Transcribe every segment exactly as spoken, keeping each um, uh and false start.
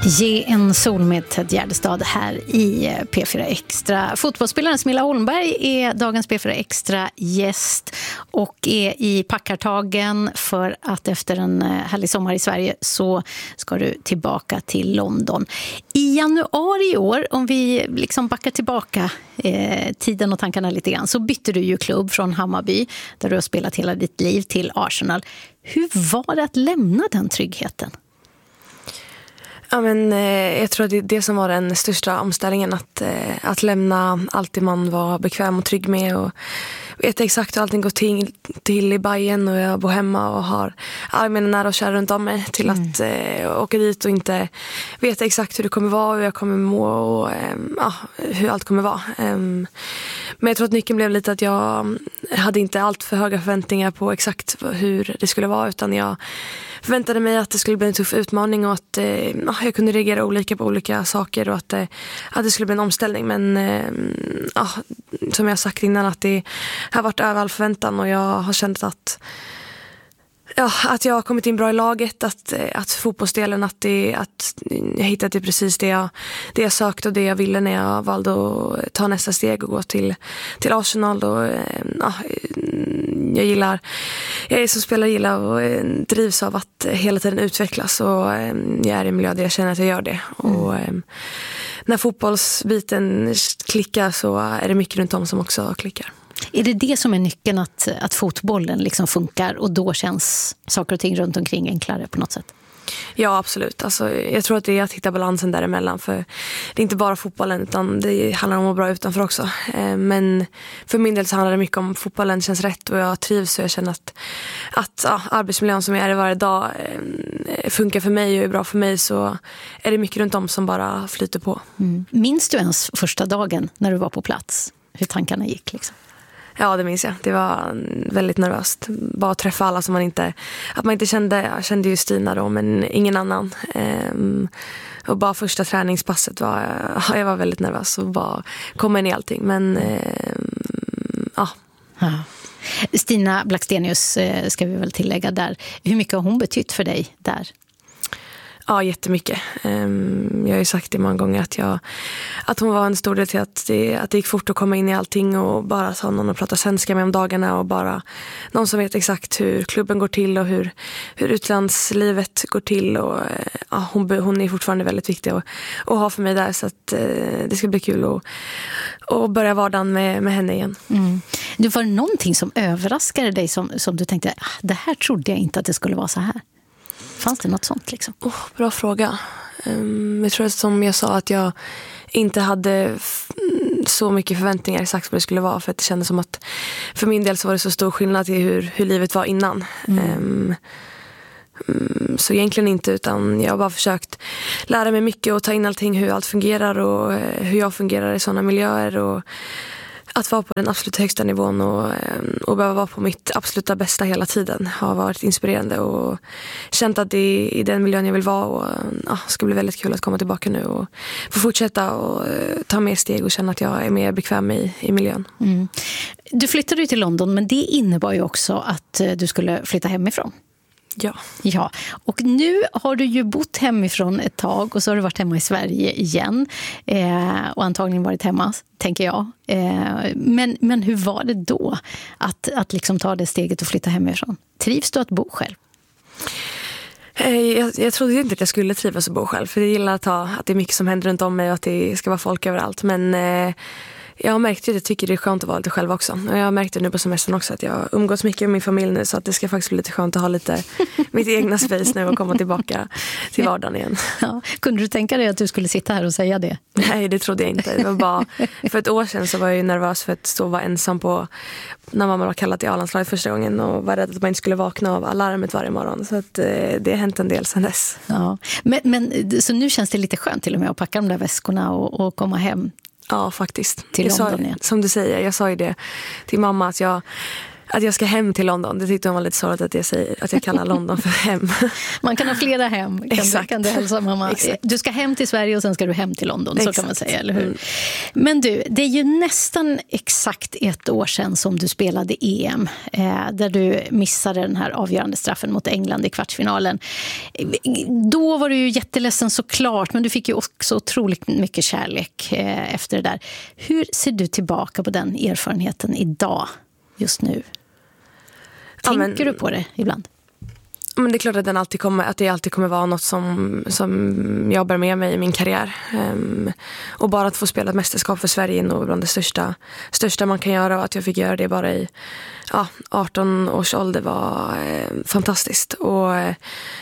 Ge en sol med Ted Gärdestad här i P fyra Extra. Fotbollsspelaren Smilla Holmberg är dagens P fyra Extra gäst och är i packartagen för att efter en härlig sommar i Sverige så ska du tillbaka till London. I januari i år, om vi liksom backar tillbaka eh, tiden och tankarna lite grann, så bytte du ju klubb från Hammarby där du har spelat hela ditt liv till Arsenal. Hur var det att lämna den tryggheten? Ja, men, eh, jag tror att det är det som var den största omställningen, att, eh, att lämna allt det man var bekväm och trygg med och vet exakt hur allting går till, till i Bayern, och jag bor hemma och har alla mina nära och kära runt om mig, till mm. att eh, åka dit och inte veta exakt hur det kommer vara, hur jag kommer må och eh, ja, hur allt kommer vara. Eh, men jag tror att nyckeln blev lite att jag hade inte allt för höga förväntningar på exakt hur det skulle vara, utan jag förväntade mig att det skulle bli en tuff utmaning och att eh, jag kunde reagera olika på olika saker och att, eh, att det skulle bli en omställning. Men eh, ja, som jag sagt innan, att det har varit över all förväntan och jag har känt att Ja, att jag har kommit in bra i laget, att, att fotbollsdelen, att, det, att jag hittade precis det jag, det jag sökte och det jag ville när jag valde att ta nästa steg och gå till, till Arsenal. Och, ja, jag gillar, jag är som spelare gillar och drivs av att hela tiden utvecklas, och jag är i en miljö där jag känner att jag gör det. Mm. Och när fotbollsbiten klickar så är det mycket runt om som också klickar. Är det det som är nyckeln, att, att fotbollen liksom funkar och då känns saker och ting runt omkring enklare på något sätt? Ja, absolut. Alltså, jag tror att det är att hitta balansen däremellan, för det är inte bara fotbollen utan det handlar om att vara bra utanför också. Men för min del så handlar det mycket om fotbollen känns rätt och jag trivs och jag känner att, att ja, arbetsmiljön som jag är i varje dag funkar för mig och är bra för mig, så är det mycket runt om som bara flyter på. Mm. Minns du ens första dagen när du var på plats? Hur tankarna gick liksom? Ja, det minns jag. Det var väldigt nervöst. Bara att träffa alla som man inte... Att man inte kände... Jag kände ju Stina då, men ingen annan. Ehm, och bara första träningspasset var... Jag var väldigt nervös och bara komma in i allting. Men... Ehm, ja. ja. Stina Blackstenius ska vi väl tillägga där. Hur mycket har hon betytt för dig där? Ja, jättemycket. Jag har ju sagt det många gånger att, jag, att hon var en stor del till att det, att det gick fort att komma in i allting och bara ha någon att prata svenska med om dagarna och bara någon som vet exakt hur klubben går till och hur, hur utlandslivet går till. Och, ja, hon, hon är fortfarande väldigt viktig att, att ha för mig där, så att det ska bli kul att, att börja vardagen med, med henne igen. Mm. Det var någonting som överraskade dig som, som du tänkte, ah, det här trodde jag inte att det skulle vara så här? Fanns det något sånt liksom? Oh, bra fråga. Um, jag tror att som jag sa att jag inte hade f- så mycket förväntningar exakt vad det skulle vara, för att det kändes som att för min del så var det så stor skillnad till hur, hur livet var innan. Mm. Um, um, så egentligen inte, utan jag har bara försökt lära mig mycket och ta in allting, hur allt fungerar och uh, hur jag fungerar i sådana miljöer, och att vara på den absolut högsta nivån och, och behöva vara på mitt absoluta bästa hela tiden har varit inspirerande och känt att det är i den miljön jag vill vara, och ja, ska bli väldigt kul att komma tillbaka nu och få fortsätta och ta mer steg och känna att jag är mer bekväm i, i miljön. Mm. Du flyttade ju till London, men det innebar ju också att du skulle flytta hemifrån. Ja. Ja, och nu har du ju bott hemifrån ett tag och så har du varit hemma i Sverige igen eh, och antagligen varit hemma, tänker jag. Eh, men, men hur var det då att, att liksom ta det steget och flytta hemifrån? Trivs du att bo själv? Jag, jag trodde inte att jag skulle trivas att bo själv, för jag gillar att, ha, att det är mycket som händer runt om mig och att det ska vara folk överallt. Men eh, jag har märkt att jag tycker det är skönt att vara lite själv också. Och jag har märkt det nu på semestern också, att jag umgås mycket med min familj nu, så att det ska faktiskt bli lite skönt att ha lite mitt egna space nu och komma tillbaka till vardagen igen. Ja. Kunde du tänka dig att du skulle sitta här och säga det? Nej, det trodde jag inte. Det var bara, för ett år sedan så var jag ju nervös för att stå och vara ensam på när mamma var kallad till A-landslaget första gången och var rädd att man inte skulle vakna av alarmet varje morgon. Så att, det har hänt en del sedan dess. Ja. Men, men, så nu känns det lite skönt till och med att packa de där väskorna och, och komma hem? Ja, faktiskt. Till jag London sa, igen. som du säger, jag sa ju det till mamma att jag att jag ska hem till London. Det tyckte hon var lite sorgligt att jag, säger, att jag kallar London för hem. Man kan ha flera hem, kan, Exakt. Du, kan du hälsa mamma. Exakt. Du ska hem till Sverige och sen ska du hem till London, Exakt. Så kan man säga, eller hur? Mm. Men du, det är ju nästan exakt ett år sedan som du spelade E M, eh, där du missade den här avgörande straffen mot England i kvartsfinalen. Då var du ju jätteledsen såklart, men du fick ju också otroligt mycket kärlek eh, efter det där. Hur ser du tillbaka på den erfarenheten idag, just nu? Tänker ja, men, du på det ibland? Men det är klart att, den alltid kommer, att det alltid kommer vara något som, som jag bär med mig i min karriär. Um, och bara att få spela ett mästerskap för Sverige är nog bland det största, största man kan göra. Och att jag fick göra det bara i ja, arton års ålder var eh, fantastiskt. Och eh,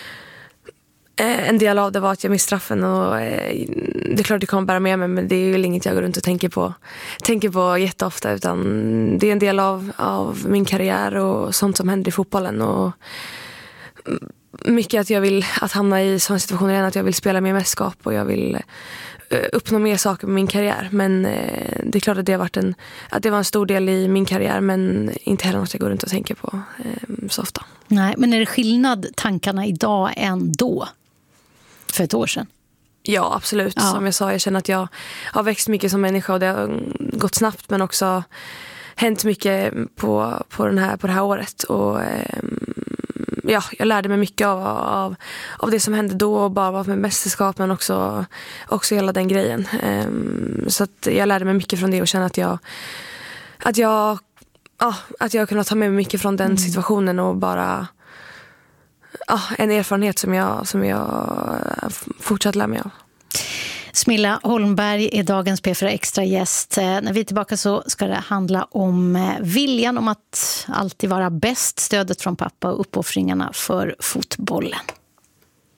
en del av det var att jag missade straffen. Och eh, det är klart att det kommer bära med mig, men det är ju inget jag går runt och tänker på, tänker på jätteofta. Utan det är en del av, av min karriär och sånt som händer i fotbollen. Och mycket att jag vill att hamna i sådana situationer igen, att jag vill spela mer mästerskap och jag vill uppnå mer saker med min karriär. Men det är klart att det har varit en, att det var en stor del i min karriär, men inte heller något jag går runt och tänker på så ofta. Nej, men är det skillnad tankarna idag än då? För ett år sedan? Ja, absolut. Ja. Som jag sa, jag känner att jag har växt mycket som människa och det har gått snabbt, men också hänt mycket på, på, den här, på det här året. Och ja, jag lärde mig mycket av, av, av det som hände då och bara var med mästerskap, men också, också hela den grejen. Um, så att jag lärde mig mycket från det och känner att jag att jag, ja, att jag kunnat ta med mig mycket från den situationen och bara ja, en erfarenhet som jag, som jag fortsatt lär mig av. Smilla Holmberg är dagens P fyra Extra gäst. När vi är tillbaka så ska det handla om viljan om att alltid vara bäst, stödet från pappa och uppoffringarna för fotbollen.